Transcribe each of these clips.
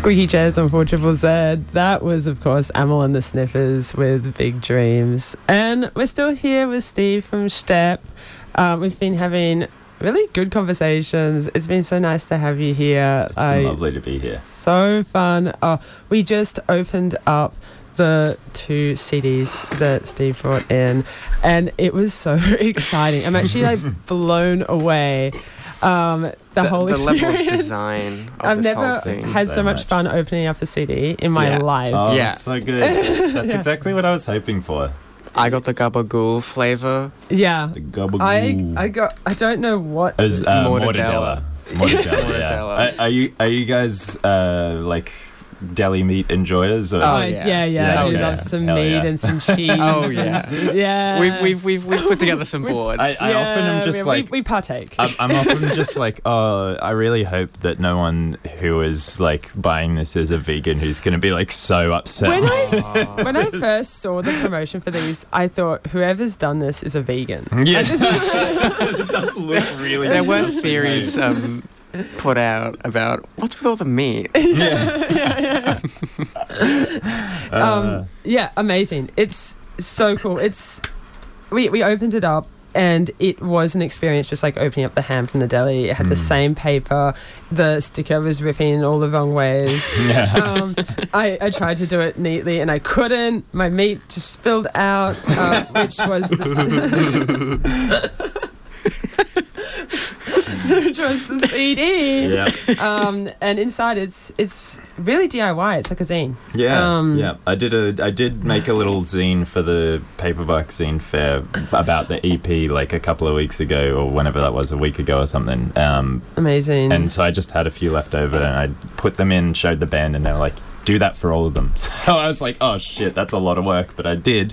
Squeaky Chairs on 4ZZZ. That was, of course, Amel and the Sniffers with Big Dreams. And we're still here with Steve from Step. We've been having really good conversations. It's been so nice to have you here. It's been lovely to be here. So fun. We just opened up the 2 CDs that Steve brought in, and it was so exciting. I'm actually blown away. The whole experience. The level of design of I've this never whole thing. had so much fun opening up a CD in my life. Oh, Yeah. that's so good. That's exactly what I was hoping for. I got the gabagool flavor. Yeah. The gabagool. I don't know what. It was Mortadella. Mortadella. Mortadella. Are you guys like deli meat enjoyers? Or? Oh, yeah. yeah. I do okay. love some Hell meat yeah. and some cheese. Oh, yeah. Yeah. We've put together some boards. I often am just we partake. I'm often just like, oh, I really hope that no one who is like buying this is a vegan who's going to be like so upset. When I first saw the promotion for these, I thought whoever's done this is a vegan. Yeah. It does look really there were disgusting, theories put out about what's with all the meat. Yeah, amazing. It's so cool. We opened it up and it was an experience just like opening up the ham from the deli. It had the same paper. The sticker was ripping in all the wrong ways. I tried to do it neatly and I couldn't. My meat just spilled out, which was which was the CD. Yeah. And inside it's really DIY. It's like a zine. Yeah. I did make a little zine for the Paperback Zine Fair about the EP like a couple of weeks ago or whenever that was, a week ago or something. Amazing. And so I just had a few left over and I put them in, showed the band, and they were like, do that for all of them. So I was like, oh shit, that's a lot of work, but I did.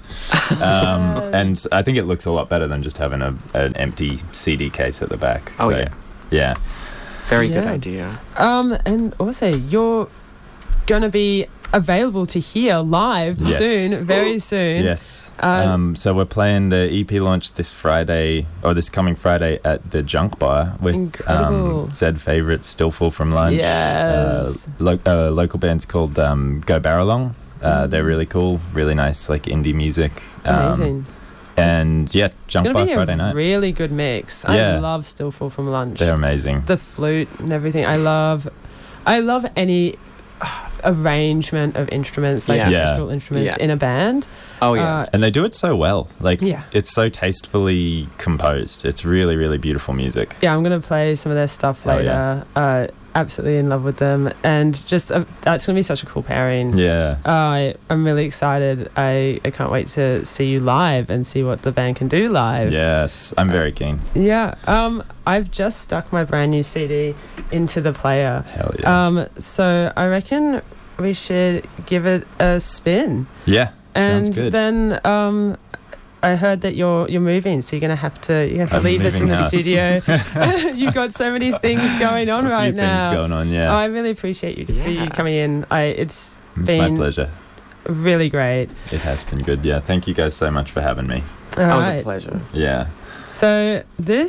And I think it looks a lot better than just having an empty CD case at the back. Oh, so, yeah. Very good idea. And also, you're going to be available to hear live soon, very soon. Yes. So we're playing the EP launch this coming Friday at the Junk Bar with Zed Favourites, Still Full from Lunch. Yes. Local band's called Go Barralong. They're really cool, really nice, like indie music. Amazing. And yeah, Junk Bar Friday night. Really good mix. Yeah. I love Still Full from Lunch. They're amazing. The flute and everything. I love any arrangement of instruments, like orchestral instruments in a band. Oh yeah. And they do it so well. Like Yeah. it's so tastefully composed. It's really, really beautiful music. Yeah, I'm going to play some of their stuff Oh, later. Absolutely in love with them. And just that's going to be such a cool pairing. Yeah. I'm really excited. I can't wait to see you live and see what the band can do live. Yes, I'm very keen. Yeah. I've just stuck my brand new CD into the player. Hell yeah. So I reckon we should give it a spin. Yeah. And sounds good. then I heard that you're moving, so you're gonna have to leave us in the house. studio. You've got so many things going on right now. Things going on, yeah. Oh, I really appreciate you for you coming in. It's my been pleasure. really great. It has been good, yeah. Thank you guys so much for having me. That was a pleasure. Yeah. So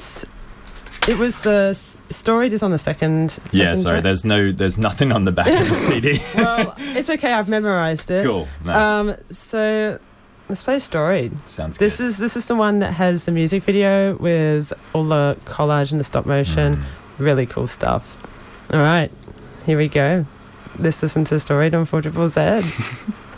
it was the story just on the second Yeah, sorry, track. there's nothing on the back of the CD. Well, it's okay, I've memorized it. Cool. Nice. So let's play Storied. Sounds good. This is the one that has the music video with all the collage and the stop motion. Really cool stuff. All right, here we go. Let's listen to Storied on 4ZZZ.